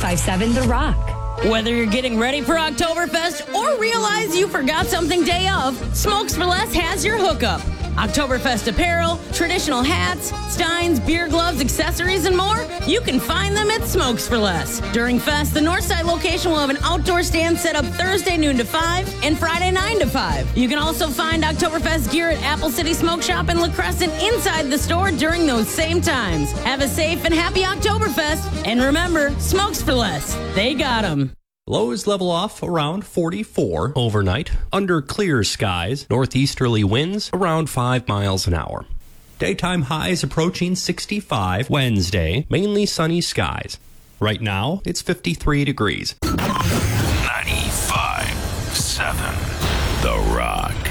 1057 The Rock. Whether you're getting ready for Oktoberfest or realize you forgot something day of, Smokes for Less has your hookup. Oktoberfest apparel, traditional hats, steins, beer gloves, accessories, and more, you can find them at Smokes for Less. During Fest, the Northside location will have an outdoor stand set up Thursday noon to 5 and Friday 9 to 5. You can also find Oktoberfest gear at Apple City Smoke Shop and La Crescent inside the store during those same times. Have a safe and happy Oktoberfest. And remember, Smokes for Less. They got 'em. Lows level off around 44 overnight, under clear skies, northeasterly winds around 5 miles an hour. Daytime highs approaching 65 Wednesday, mainly sunny skies. Right now, it's 53 degrees. 95.7 The Rock.